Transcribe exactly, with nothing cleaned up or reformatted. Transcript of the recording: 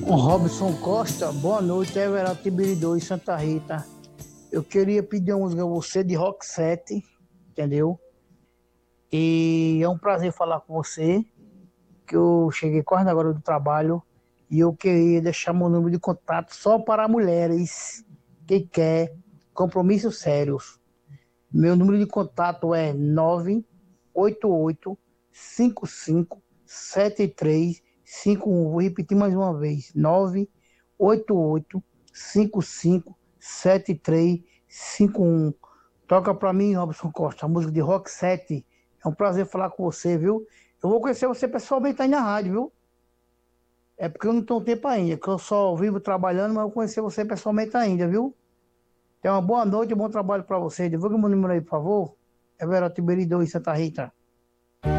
O Robson Costa, boa noite, Everaldo Tibiridô em Santa Rita. Eu queria pedir uma música a você de Rock sete, entendeu? E é um prazer falar com você, que eu cheguei quase agora do trabalho e eu queria deixar meu número de contato só para mulheres que quer compromissos sérios. Meu número de contato é nove oito oito cinco cinco sete três cinco um. Vou repetir mais uma vez: nove oito oito cinco cinco sete três cinco um. Toca pra mim, Robson Costa, a música de Rock sete. É um prazer falar com você, viu? Eu vou conhecer você pessoalmente aí na rádio, viu? É porque eu não tenho tempo ainda, que eu só vivo trabalhando, mas eu vou conhecer você pessoalmente ainda, viu? Tenha uma boa noite e um bom trabalho pra você. Divulga meu número aí, por favor. É Vera Tiberi dois, Santa Rita.